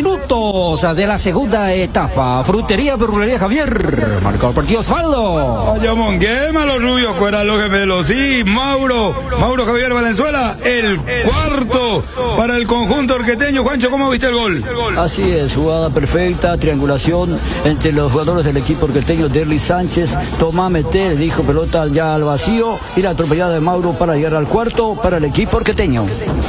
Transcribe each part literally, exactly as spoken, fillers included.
minutos de la segunda etapa. Frutería Verdulería Javier. Marcó el partido Osvaldo. Vaya monguema los rubios, fuera los gemelos. Sí, Mauro, Mauro Javier Valenzuela, el cuarto para el conjunto orqueteño. Juancho, ¿cómo viste el gol? Así es, jugada perfecta, triangulación entre los jugadores del equipo orqueteño. Derly Sánchez, Tomás Meter, dijo pelota ya al vacío y la atropellada de Mauro para llegar al cuarto para el equipo orqueteño.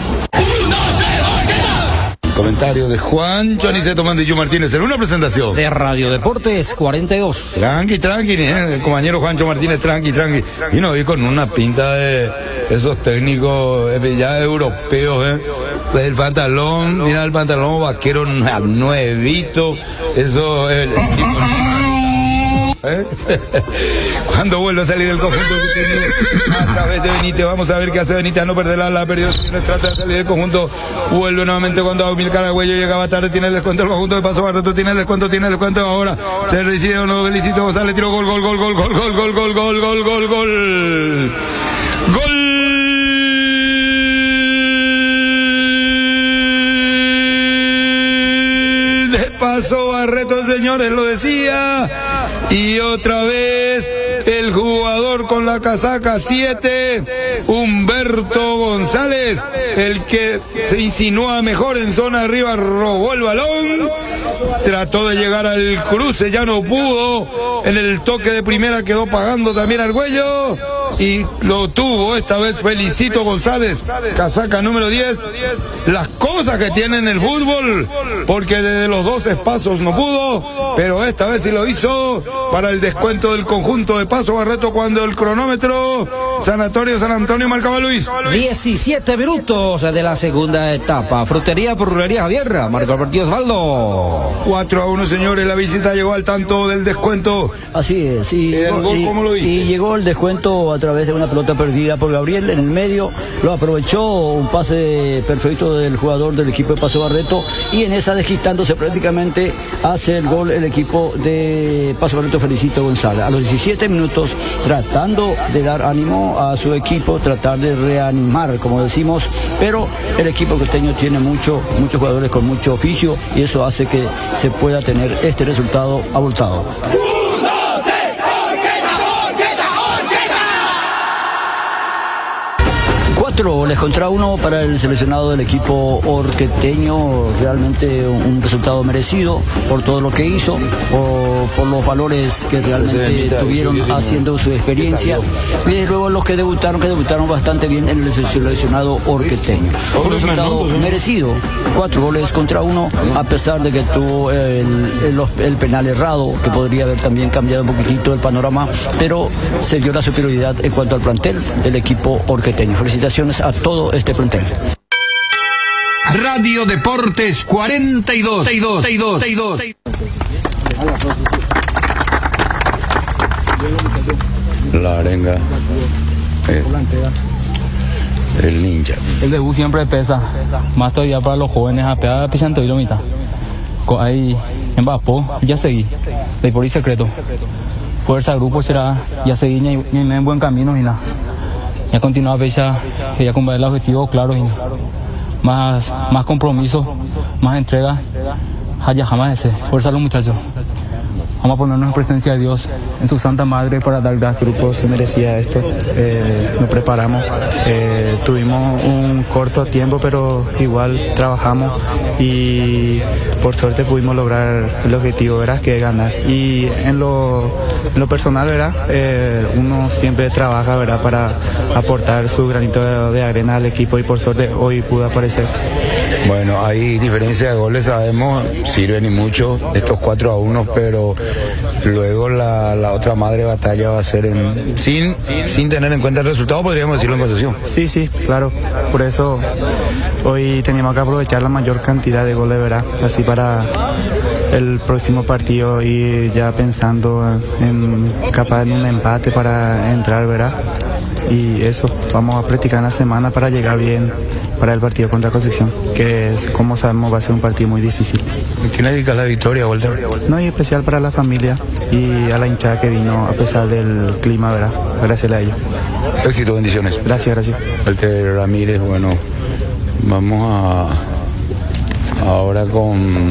Comentario de Juan Choniceto Mandillo Martínez en una presentación de Radio Deportes cuarenta y dos. Tranqui, tranqui, eh, el compañero Juancho Martínez, tranqui, tranqui. Y no, y con una pinta de esos técnicos eh, ya europeos, eh. El pantalón, mira el pantalón vaquero nuevito, eso, el, el tipo... ¿Eh? Cuando vuelve a salir el conjunto a través de Benítez, vamos a ver qué hace Benítez, a no perderla, la perdió, trata de salir el conjunto, vuelve nuevamente cuando Amílcar Argüello llegaba tarde, tiene el descuento el conjunto de Paso Barreto, tiene el descuento, tiene el descuento ahora, se recibe uno, Belicito González, tiró gol, gol, gol, gol, gol, gol, gol, gol, gol, gol, gol, gol, gol. De Paso Barreto, señores, lo decía. Y otra vez el jugador con la casaca siete, Humberto González, el que se insinúa mejor en zona arriba, robó el balón, trató de llegar al cruce, ya no pudo, en el toque de primera quedó pagando también Argüello y lo tuvo esta vez Felicito González, casaca número diez. Las cosas que tiene en el fútbol, porque desde los dos espacios no pudo, pero esta vez sí lo hizo para el descuento del conjunto de Paso Barreto cuando el cronómetro Sanatorio San Antonio marcaba Luis. diecisiete minutos de la segunda etapa. Frutería Verdulería Javier, marcó el partido Osvaldo. cuatro a uno, señores, la visita llegó al tanto del descuento. Así es, y, ¿El gol, y, cómo lo viste? Y llegó el descuento a través de una pelota perdida por Gabriel en el medio, lo aprovechó, un pase perfecto del jugador del equipo de Paso Barreto y en esa desquitándose prácticamente hace el gol el equipo de Paso Barreto, Felicito González. A los diecisiete minutos tratando de dar ánimo a su equipo, tratar de reanimar, como decimos, pero el equipo costeño tiene mucho, muchos jugadores con mucho oficio y eso hace que se pueda tener este resultado abultado. Cuatro goles contra uno para el seleccionado del equipo orqueteño, realmente un resultado merecido por todo lo que hizo, por, por los valores que realmente tuvieron haciendo su experiencia y desde luego los que debutaron, que debutaron bastante bien en el seleccionado orqueteño. Un resultado merecido, cuatro goles contra uno, a pesar de que tuvo el, el, el penal errado, que podría haber también cambiado un poquitito el panorama, pero se dio la superioridad en cuanto al plantel del equipo orqueteño. Felicitaciones a todo este plantel. Radio Deportes cuarenta y dos. La arenga, eh, el ninja. El debut siempre pesa, más todavía para los jóvenes, a pegar pichando y lo mitad. Ahí en Vapo, ya seguí, de por ahí secreto. Fuerza grupo será, ya seguí, ni en buen camino y nada. Ya continuaba fecha, ya cumplir el objetivo claro y más, más compromiso, más entrega. Ya jamás ese. Fuerza a los muchachos. Vamos a ponernos en presencia de Dios, en su Santa Madre, para dar gracias. El grupo se merecía esto, eh, nos preparamos, eh, tuvimos un corto tiempo, pero igual trabajamos y por suerte pudimos lograr el objetivo, ¿verdad? Que es ganar. Y en lo, en lo personal, ¿verdad? Eh, uno siempre trabaja, ¿verdad? Para aportar su granito de, de arena al equipo y por suerte hoy pudo aparecer. Bueno, hay diferencia de goles, sabemos, sirven y mucho estos cuatro a uno, pero luego la, la otra madre batalla va a ser en, sin, sin tener en cuenta el resultado, podríamos decirlo en Concepción. Sí, sí, claro, por eso hoy teníamos que aprovechar la mayor cantidad de goles, ¿verdad? Así para el próximo partido y ya pensando en capaz en un empate para entrar, ¿verdad? Y eso, vamos a practicar en la semana para llegar bien para el partido contra Concepción, que es, como sabemos, va a ser un partido muy difícil. ¿Quién le dedica la victoria, Walter? No, y especial para la familia y a la hinchada que vino a pesar del clima, ¿verdad? Gracias a ellos. Éxito, bendiciones. Gracias, gracias. Walter Ramírez, bueno, vamos a ahora con